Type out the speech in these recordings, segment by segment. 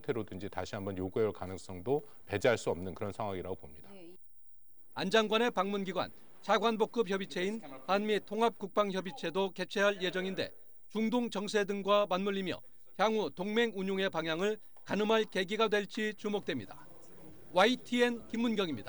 형태로든지 다시 한번 요구할 가능성도 배제할 수 없는 그런 상황이라고 봅니다. 안 장관의 방문 기관, 차관복급 협의체인 한미 통합국방협의체도 개최할 예정인데 중동 정세 등과 맞물리며 향후 동맹 운용의 방향을 가늠할 계기가 될지 주목됩니다. YTN 김문경입니다.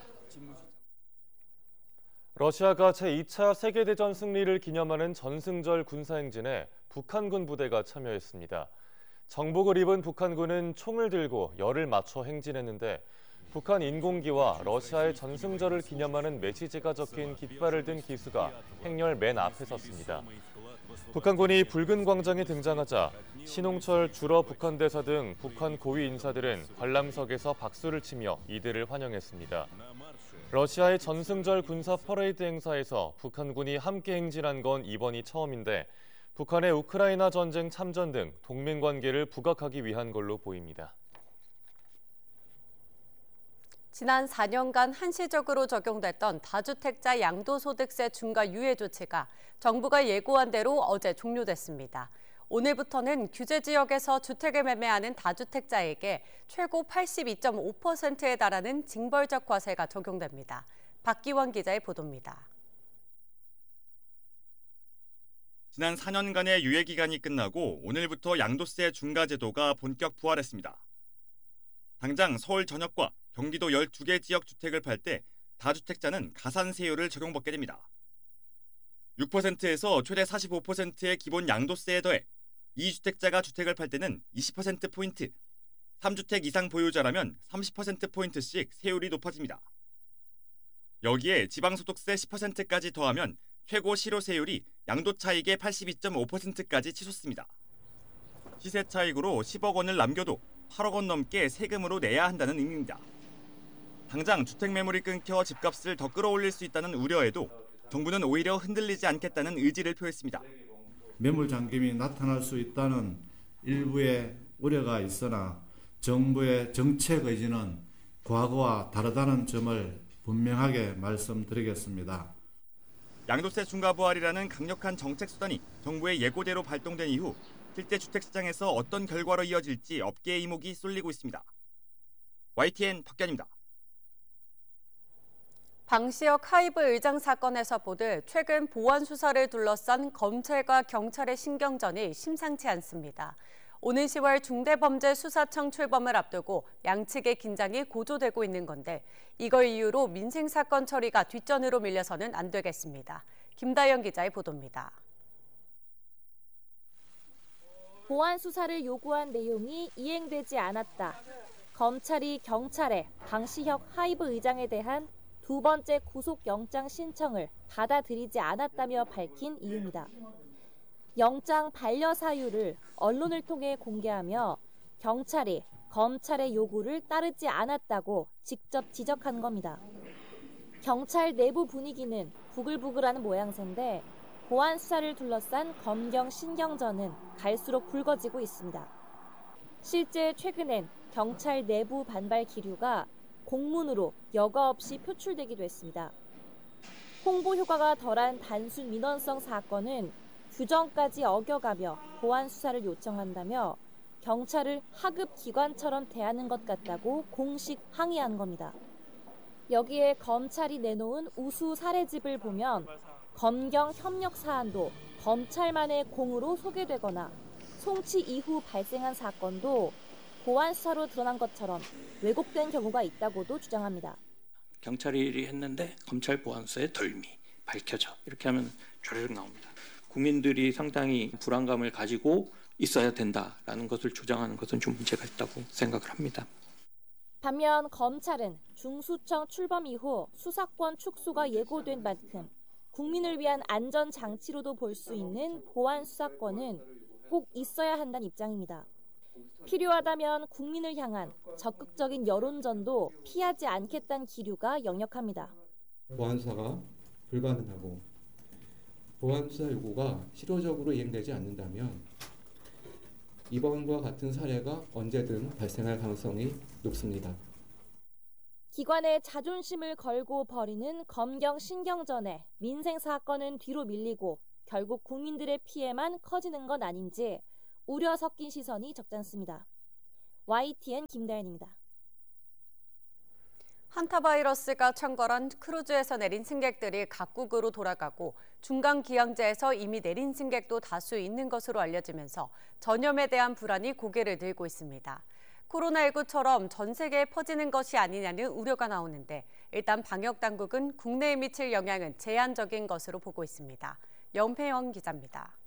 러시아가 제2차 세계대전 승리를 기념하는 전승절 군사행진에 북한군 부대가 참여했습니다. 정복을 입은 북한군은 총을 들고 열을 맞춰 행진했는데 북한 인공기와 러시아의 전승절을 기념하는 메시지가 적힌 깃발을 든 기수가 행렬 맨 앞에 섰습니다. 북한군이 붉은 광장에 등장하자 신홍철 주러 북한 대사 등 북한 고위 인사들은 관람석에서 박수를 치며 이들을 환영했습니다. 러시아의 전승절 군사 퍼레이드 행사에서 북한군이 함께 행진한 건 이번이 처음인데 북한의 우크라이나 전쟁 참전 등 동맹 관계를 부각하기 위한 걸로 보입니다. 지난 4년간 한시적으로 적용됐던 다주택자 양도소득세 중과 유예 조치가 정부가 예고한 대로 어제 종료됐습니다. 오늘부터는 규제 지역에서 주택을 매매하는 다주택자에게 최고 82.5%에 달하는 징벌적 과세가 적용됩니다. 박기원 기자의 보도입니다. 지난 4년간의 유예 기간이 끝나고 오늘부터 양도세 중과 제도가 본격 부활했습니다. 당장 서울 전역과 경기도 12개 지역 주택을 팔 때 다주택자는 가산세율을 적용받게 됩니다. 6%에서 최대 45%의 기본 양도세에 더해 2주택자가 주택을 팔 때는 20%포인트, 3주택 이상 보유자라면 30%포인트씩 세율이 높아집니다. 여기에 지방소득세 10%까지 더하면 최고 실효세율이 양도차익의 82.5%까지 치솟습니다. 시세 차익으로 10억 원을 남겨도 8억 원 넘게 세금으로 내야 한다는 의미입니다. 당장 주택 매물이 끊겨 집값을 더 끌어올릴 수 있다는 우려에도 정부는 오히려 흔들리지 않겠다는 의지를 표했습니다. 매물 잠김이 나타날 수 있다는 일부의 우려가 있으나 정부의 정책 의지는 과거와 다르다는 점을 분명하게 말씀드리겠습니다. 양도세 중과 부활이라는 강력한 정책 수단이 정부의 예고대로 발동된 이후 실제 주택 시장에서 어떤 결과로 이어질지 업계의 이목이 쏠리고 있습니다. YTN 박견입니다. 방시혁 하이브 의장 사건에서 보듯 최근 보안 수사를 둘러싼 검찰과 경찰의 신경전이 심상치 않습니다. 오는 10월 중대범죄수사청 출범을 앞두고 양측의 긴장이 고조되고 있는 건데 이걸 이유로 민생사건 처리가 뒷전으로 밀려서는 안 되겠습니다. 김다영 기자의 보도입니다. 보안 수사를 요구한 내용이 이행되지 않았다. 검찰이 경찰에 방시혁 하이브 의장에 대한 두 번째 구속영장 신청을 받아들이지 않았다며 밝힌 이유입니다. 영장 반려 사유를 언론을 통해 공개하며 경찰이 검찰의 요구를 따르지 않았다고 직접 지적한 겁니다. 경찰 내부 분위기는 부글부글하는 모양새인데 보안 수사를 둘러싼 검경 신경전은 갈수록 붉어지고 있습니다. 실제 최근엔 경찰 내부 반발 기류가 공문으로 여과 없이 표출되기도 했습니다. 홍보 효과가 덜한 단순 민원성 사건은 규정까지 어겨가며 보안 수사를 요청한다며 경찰을 하급 기관처럼 대하는 것 같다고 공식 항의한 겁니다. 여기에 검찰이 내놓은 우수 사례집을 보면 검경 협력 사안도 검찰만의 공으로 소개되거나 송치 이후 발생한 사건도 보안 수사로 드러난 것처럼 왜곡된 경우가 있다고도 주장합니다. 경찰이 했는데 검찰 보안수사의 덜미 밝혀져 이렇게 하면 조르륵 나옵니다. 국민들이 상당히 불안감을 가지고 있어야 된다라는 것을 주장하는 것은 좀 문제가 있다고 생각을 합니다. 반면 검찰은 중수청 출범 이후 수사권 축소가 예고된 만큼 국민을 위한 안전장치로도 볼 수 있는 보안 수사권은 꼭 있어야 한다는 입장입니다. 필요하다면 국민을 향한 적극적인 여론전도 피하지 않겠다는 기류가 역력합니다. 보안수사가 불가능하고 보안수사 요구가 실효적으로 이행되지 않는다면 이번과 같은 사례가 언제든 발생할 가능성이 높습니다. 기관의 자존심을 걸고 벌이는 검경 신경전에 민생 사건은 뒤로 밀리고 결국 국민들의 피해만 커지는 건 아닌지 우려 섞인 시선이 적잖습니다. YTN 김다현입니다. 한타바이러스가 창궐한 크루즈에서 내린 승객들이 각국으로 돌아가고 중간 기항제에서 이미 내린 승객도 다수 있는 것으로 알려지면서 전염에 대한 불안이 고개를 들고 있습니다. 코로나19처럼 전 세계에 퍼지는 것이 아니냐는 우려가 나오는데 일단 방역 당국은 국내에 미칠 영향은 제한적인 것으로 보고 있습니다. 염혜영 기자입니다.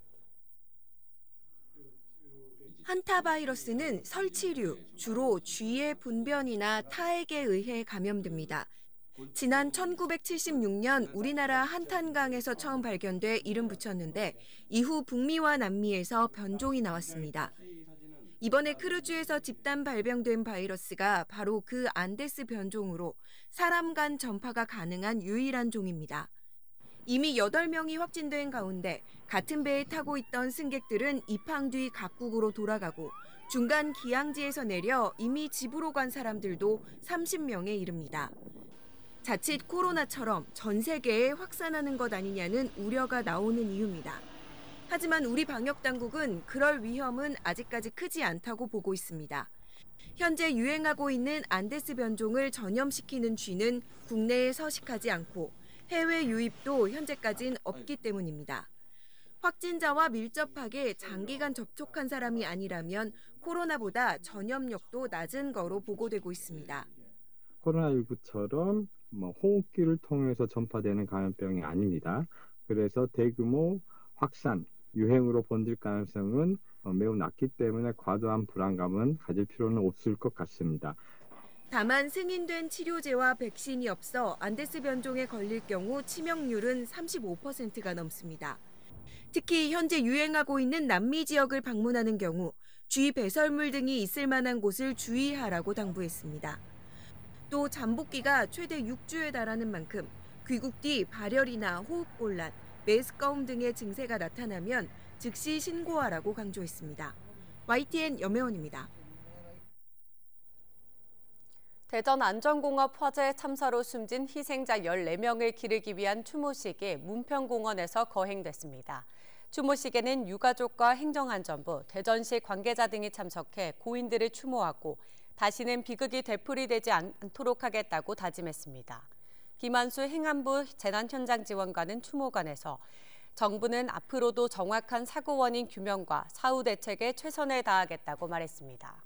한타바이러스는 설치류, 주로 쥐의 분변이나 타액에 의해 감염됩니다. 지난 1976년 우리나라 한탄강에서 처음 발견돼 이름 붙였는데 이후 북미와 남미에서 변종이 나왔습니다. 이번에 크루즈에서 집단 발병된 바이러스가 바로 그 안데스 변종으로 사람 간 전파가 가능한 유일한 종입니다. 이미 8명이 확진된 가운데 같은 배에 타고 있던 승객들은 입항 뒤 각국으로 돌아가고 중간 기항지에서 내려 이미 집으로 간 사람들도 30명에 이릅니다. 자칫 코로나처럼 전 세계에 확산하는 것 아니냐는 우려가 나오는 이유입니다. 하지만 우리 방역당국은 그럴 위험은 아직까지 크지 않다고 보고 있습니다. 현재 유행하고 있는 안데스 변종을 전염시키는 쥐는 국내에 서식하지 않고 해외 유입도 현재까진 없기 때문입니다. 확진자와 밀접하게 장기간 접촉한 사람이 아니라면 코로나보다 전염력도 낮은 거로 보고되고 있습니다. 코로나19처럼 호흡기를 통해서 전파되는 감염병이 아닙니다. 그래서 대규모 확산, 유행으로 번질 가능성은 매우 낮기 때문에 과도한 불안감은 가질 필요는 없을 것 같습니다. 다만 승인된 치료제와 백신이 없어 안데스 변종에 걸릴 경우 치명률은 35%가 넘습니다. 특히 현재 유행하고 있는 남미 지역을 방문하는 경우 쥐 배설물 등이 있을 만한 곳을 주의하라고 당부했습니다. 또 잠복기가 최대 6주에 달하는 만큼 귀국 뒤 발열이나 호흡곤란, 메스꺼움 등의 증세가 나타나면 즉시 신고하라고 강조했습니다. YTN 염혜원입니다. 대전 안전공업 화재 참사로 숨진 희생자 14명을 기리기 위한 추모식이 문평공원에서 거행됐습니다. 추모식에는 유가족과 행정안전부, 대전시 관계자 등이 참석해 고인들을 추모하고 다시는 비극이 되풀이되지 않도록 하겠다고 다짐했습니다. 김한수 행안부 재난현장지원관은 추모관에서 정부는 앞으로도 정확한 사고 원인 규명과 사후 대책에 최선을 다하겠다고 말했습니다.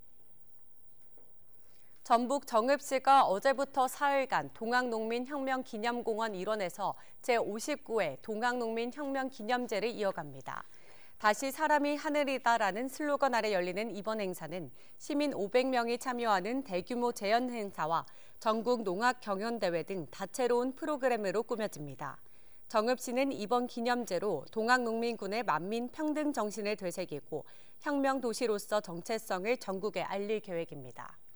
전북 정읍시가 어제부터 사흘간 동학농민혁명기념공원 일원에서 제59회 동학농민혁명기념제를 이어갑니다. 다시 사람이 하늘이다라는 슬로건 아래 열리는 이번 행사는 시민 500명이 참여하는 대규모 재연 행사와 전국 농악 경연대회 등 다채로운 프로그램으로 꾸며집니다. 정읍시는 이번 기념제로 동학농민군의 만민 평등 정신을 되새기고 혁명 도시로서 정체성을 전국에 알릴 계획입니다.